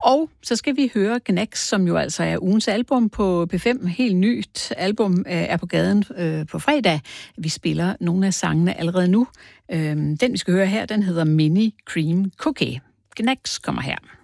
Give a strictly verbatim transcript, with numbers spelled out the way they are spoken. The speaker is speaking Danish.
Og så skal vi høre Gnags, som jo altså er ugens album på P fem. Helt nyt album er på gaden øh, på fredag. Vi spiller nogle af sangene allerede nu. Øh, den, vi skal høre her, den hedder Mini Cream Cookie. Gnags kommer her.